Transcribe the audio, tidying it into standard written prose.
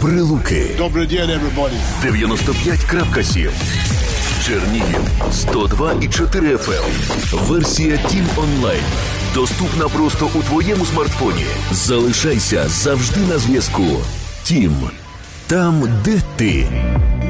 Прилуки. Добрий день, everybody. 95.7. Чернігів 102,4 FM. Версія Тім онлайн. Доступна просто у твоєму смартфоні. Залишайся завжди на зв'язку. Тім. Там, де ти.